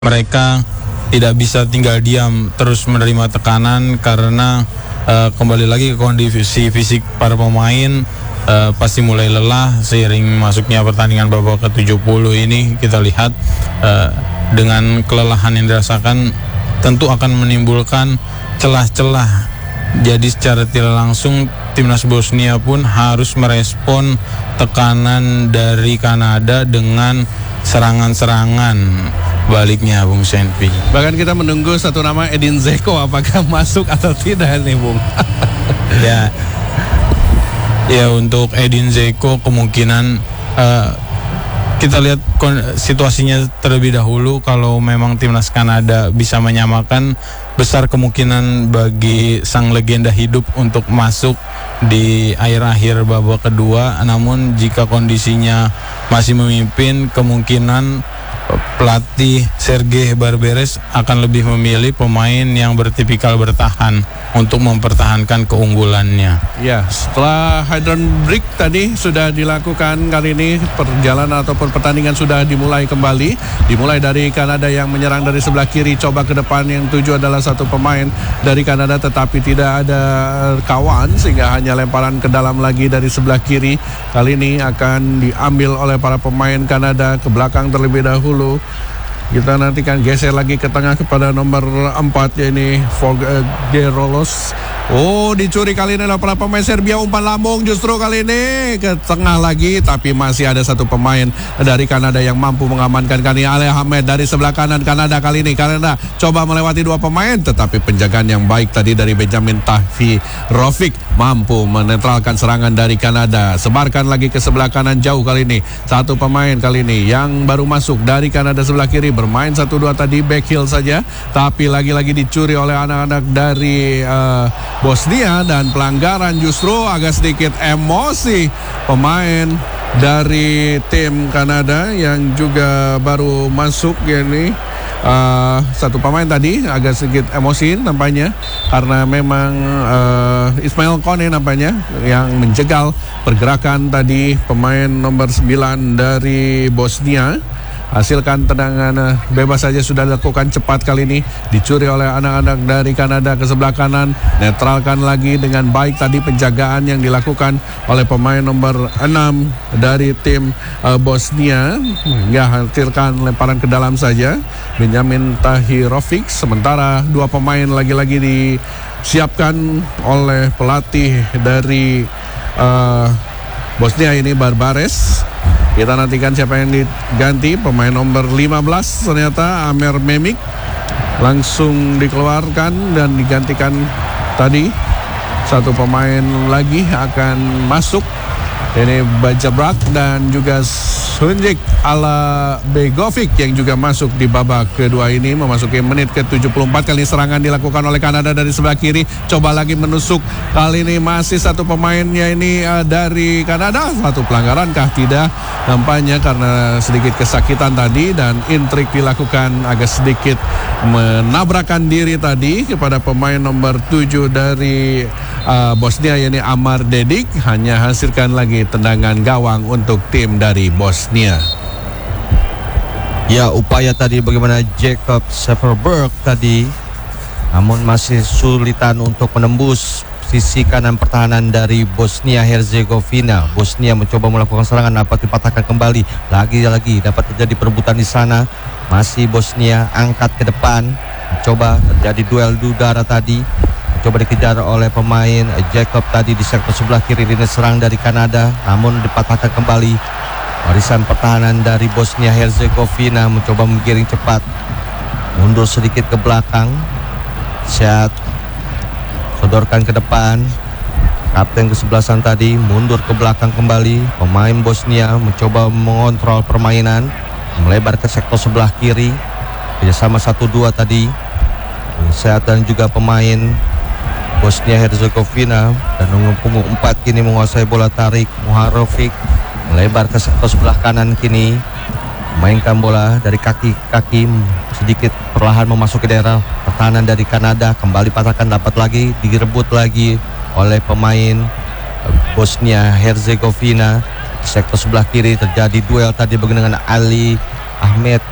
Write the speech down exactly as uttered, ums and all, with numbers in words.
Mereka tidak bisa tinggal diam terus menerima tekanan karena uh, kembali lagi ke kondisi fisik para pemain uh, pasti mulai lelah seiring masuknya pertandingan babak ke tujuh puluh ini. Kita lihat uh, dengan kelelahan yang dirasakan tentu akan menimbulkan celah-celah. Jadi secara tidak langsung timnas Bosnia pun harus merespon tekanan dari Kanada dengan serangan-serangan baliknya, Bung Senpi. Bahkan kita menunggu satu nama Edin Dzeko, apakah masuk atau tidak nih, Bung? Ya, ya untuk Edin Dzeko kemungkinan uh, kita lihat situasinya terlebih dahulu. Kalau memang timnas Kanada bisa menyamakan, besar kemungkinan bagi sang legenda hidup untuk masuk di akhir-akhir babak kedua. Namun jika kondisinya masih memimpin, kemungkinan pelatih Sergei Barberes akan lebih memilih pemain yang bertipikal bertahan untuk mempertahankan keunggulannya. Ya, setelah hydran break tadi sudah dilakukan, kali ini perjalanan ataupun pertandingan sudah dimulai kembali. Dimulai dari Kanada yang menyerang dari sebelah kiri, coba ke depan, yang tuju adalah satu pemain dari Kanada tetapi tidak ada kawan sehingga hanya lemparan ke dalam lagi dari sebelah kiri. Kali ini akan diambil oleh para pemain Kanada ke belakang terlebih dahulu. Kita nantikan geser lagi ke tengah kepada nomor empat, yaitu Fogerolos. Oh, dicuri kali ini oleh para pemain Serbia. Umpan lambung justru kali ini ke tengah lagi, tapi masih ada satu pemain dari Kanada yang mampu mengamankan. Kali Ali Ahmed dari sebelah kanan Kanada. Kali ini Kanada coba melewati dua pemain, tetapi penjagaan yang baik tadi dari Benjamin Tahirovic mampu menetralkan serangan dari Kanada. Sebarkan lagi ke sebelah kanan jauh kali ini. Satu pemain kali ini yang baru masuk dari Kanada sebelah kiri, bermain satu dua tadi back heel saja, tapi lagi-lagi dicuri oleh anak-anak dari uh, Bosnia, dan pelanggaran justru agak sedikit emosi pemain dari tim Kanada yang juga baru masuk. Ini uh, satu pemain tadi agak sedikit emosi nampaknya karena memang uh, Ismail Kone nampaknya yang menjegal pergerakan tadi pemain nomor sembilan dari Bosnia. Hasilkan tendangan bebas saja sudah dilakukan cepat kali ini, dicuri oleh anak-anak dari Kanada ke sebelah kanan. Netralkan lagi dengan baik tadi penjagaan yang dilakukan oleh pemain nomor enam dari tim uh, Bosnia. Ya, hasilkan lemparan ke dalam saja Benjamin Tahirovic. Sementara dua pemain lagi-lagi disiapkan oleh pelatih dari uh, Bosnia ini, Barbares. Kita nantikan siapa yang diganti. Pemain nomor lima belas ternyata Amer Memik langsung dikeluarkan dan digantikan tadi. Satu pemain lagi akan masuk, ini Bajabrak dan juga Sunjik ala Begovic yang juga masuk di babak kedua ini, memasuki menit ke tujuh puluh empat. Kali serangan dilakukan oleh Kanada dari sebelah kiri, coba lagi menusuk. Kali ini masih satu pemainnya ini uh, dari Kanada. Satu pelanggaran kah? Tidak, nampaknya karena sedikit kesakitan tadi, dan intrik dilakukan agak sedikit menabrakkan diri tadi kepada pemain nomor tujuh dari uh, Bosnia, yaitu Amar Dedik. Hanya hasilkan lagi tendangan gawang untuk tim dari Bosnia. Ya, upaya tadi bagaimana Jacob Severberg tadi, namun masih sulitan untuk menembus sisi kanan pertahanan dari Bosnia Herzegovina. Bosnia mencoba melakukan serangan, dapat dipatahkan kembali. Lagi-lagi dapat terjadi perebutan di sana. Masih Bosnia angkat ke depan, mencoba terjadi duel udara tadi. Coba dikejar oleh pemain Jacob tadi di sektor sebelah kiri. Ini serang dari Kanada, namun dipatahkan kembali. Barisan pertahanan dari Bosnia Herzegovina mencoba menggiring cepat, mundur sedikit ke belakang. Siap sodorkan ke depan. Kapten kesebelasan tadi mundur ke belakang kembali. Pemain Bosnia mencoba mengontrol permainan, melebar ke sektor sebelah kiri. Kerjasama satu dua tadi. Sehat dan juga pemain Bosnia Herzegovina, dan punggung empat kini menguasai bola tarik. Muharovic melebar ke sektor sebelah kanan kini, mainkan bola dari kaki-kaki, sedikit perlahan memasuki daerah pertahanan dari Kanada. Kembali patahkan, dapat lagi direbut lagi oleh pemain Bosnia Herzegovina. Sektor sebelah kiri terjadi duel tadi dengan Ali Ahmed